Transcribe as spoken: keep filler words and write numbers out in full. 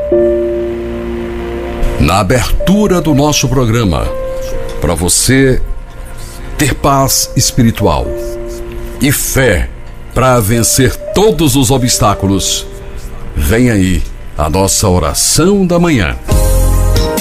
Na abertura do nosso programa, para você ter paz espiritual e fé para vencer todos os obstáculos, vem aí a nossa oração da manhã.